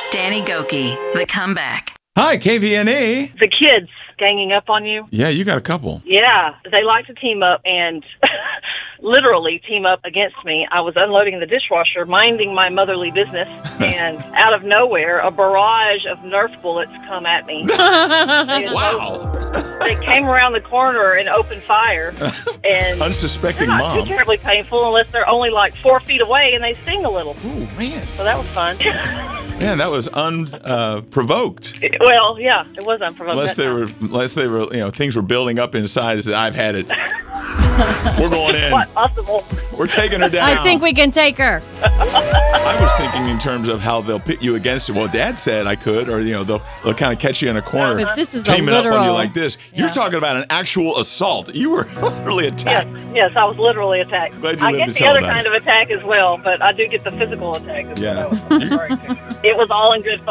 Danny Gokey, The Comeback. Hi, KVNA. The kids ganging up on you. Yeah, you got a couple. Yeah, they like to team up and literally team up against me. I was unloading the dishwasher, minding my motherly business, and out of nowhere, a barrage of Nerf bullets come at me. Wow. They came around the corner and opened fire. And Unsuspecting they're not mom. too terribly painful unless they're only like 4 feet away and they sting a little. Ooh, man. So that was fun. Man, that was unprovoked. Well, yeah, it was unprovoked. Unless they were, things were building up inside and said, I've had it. We're going in. What possible? We're taking her down. I think we can take her. I was thinking in terms of how they'll pit you against it. Well, Dad said I could, or they'll kind of catch you in a corner, But this is teaming a up on you literal- like this. You're talking about an actual assault. You were literally attacked. Yes, I was literally attacked. Glad you I lived get to the tell other about kind it. of attack as well, but I do get the physical attack as Yeah. well. It was all in good fun.